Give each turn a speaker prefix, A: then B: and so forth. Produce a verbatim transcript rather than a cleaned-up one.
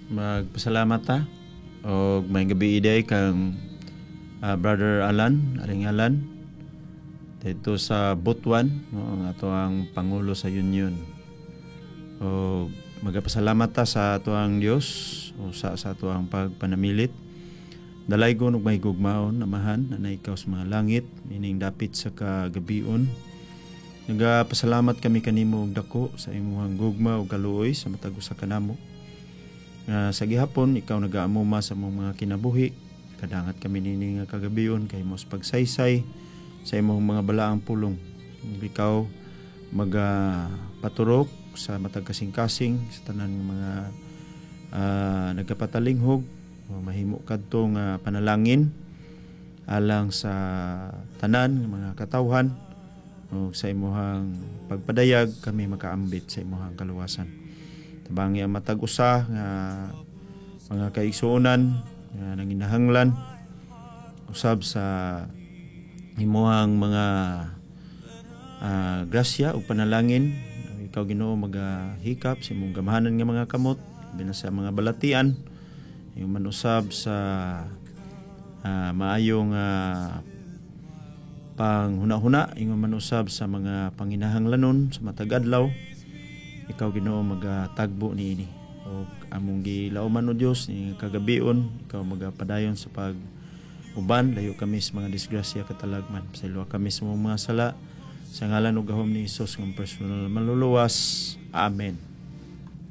A: magpasalamat ta o may gabi iday kang ah, Brother Alan, Aling Alan dito sa Butuan, no, ang ato ang Pangulo sa Union. O magpasalamat ta sa ato ang Dios o sa sa ato ang pagpanamilit. Dalay ko ug may gugmaon amahan na ikaw sa mga langit ining dapit sa kagabion. Nagapasalamat kami kanimo og dako sa imong gugma ug kaluoy sa matag usa ka namo. Nga sa gihapon ikaw nagaamuma sa among mga kinabuhi. Kadangat kami nini nga kagabion kay mos pagsaysay sa imong mga balaang pulong. Ikaw magapaturok sa matag kasing-kasing sa tanan ng mga uh, nagkapatalinghog o mahimo kadto nga panalangin alang sa tanan ng mga katawhan o sa imuhang pagpadayag kami makaambit sa imuhang kaluwasan. Tabangi ang matag usa nga mga kaigsuonan nga nanginahanglan usab sa imuhang mga uh, grasya o panalangin. Ikaw Ginoo magahikap sa imong gamahanan nga mga kamot bina sa mga balatian yung manusab sa uh, maayong uh, panghuna-huna yung manusab sa mga panginahanglanon sa matag adlaw. Ikaw Ginoo magatagbo niini o among gilauman o Dios ni kagabion ikaw magapadayon sa pag uban layo kami sa mga disgrasya katalagman sa iluwa kami sa mga sala sa ngalan ug gahom ni Hesus nga personal maluluwas. Amen.